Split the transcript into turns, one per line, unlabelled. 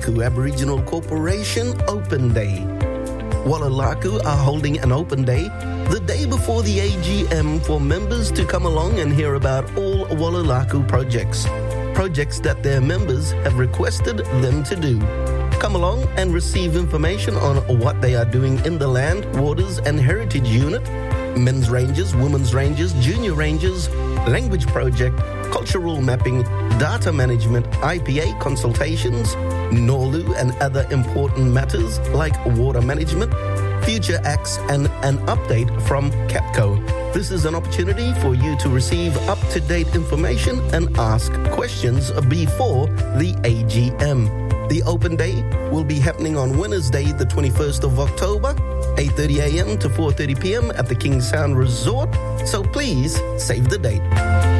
Wallalāku Aboriginal Corporation Open Day. Wallalāku are holding an open day the day before the AGM for members to come along and hear about all Wallalāku projects that their members have requested them to do. Come along and receive information on what they are doing in the Land, Waters and Heritage Unit, Men's Rangers, Women's Rangers, Junior Rangers, Language Project, Cultural Mapping, Data Management, IPA consultations, Norlu and other important matters like water management, future acts and an update from CAPCO. This is an opportunity for you to receive up-to-date information and ask questions before the AGM. The open day will be happening on Wednesday, the 21st of October, 8:30 a.m. to 4:30 p.m. at the King Sound Resort. So please save the date.